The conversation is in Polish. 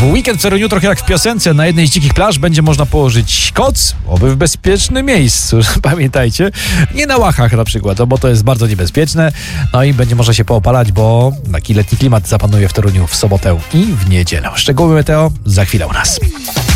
W weekend w Toruniu, trochę jak w piosence, na jednej z dzikich plaż będzie można położyć koc, oby w bezpiecznym miejscu. Pamiętajcie, nie na łachach na przykład, bo to jest bardzo niebezpieczne. No i będzie można się poopalać, bo taki letni klimat zapanuje w Toruniu w sobotę i w niedzielę. Szczegóły meteo za chwilę u nas.